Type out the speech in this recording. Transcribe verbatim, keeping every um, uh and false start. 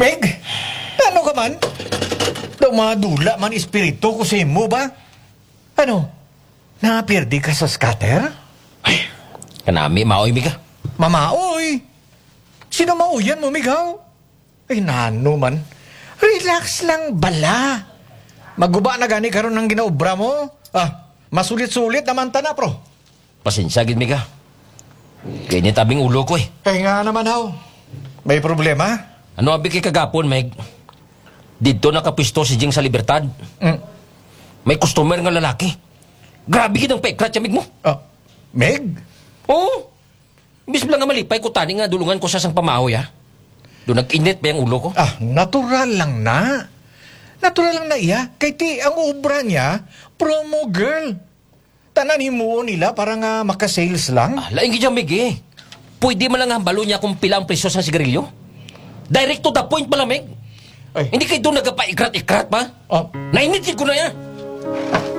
Meg, ano ka man? Dumadula man espiritu ko sa imo ba? Ano? Napirdi ka sa scatter? Kanami, maoy mi ka. Mamaoy! Sino mauyan mo, migaw? Ay, nano man. Relax lang bala. Maguba na gani karon ng ginaobra mo. Ah, masulit-sulit naman ta na, pro. Pasensya, gid mi ka. Ganyan tabing ulo ko eh. Kaya nga naman, haw. May problema? Ano abi kay kagapon, Meg? Dito nakapisto si Jing sa Libertad. Mm. May customer nga lalaki. Grabe gid ang pekrat, Meg mo. Ah, Meg? Oo. Bis lang nga malipay ko tani nga dulungan ko sa sang pamahoy, ha? Doon nag-init pa yung ulo ko. Ah, natural lang na. Natural lang na iya. Kay ti, ang obra niya, promo girl. Tanan himuon nila para nga makasales lang. Ah, laing gid Meg eh. Pwede man lang hambalo niya kung pila ang presyo sa sigarilyo. Direct to the point pala, Meg. Ay. Hindi kayo doon nagpa-ikrat-ikrat pa. Oh, Nainit ko na yan.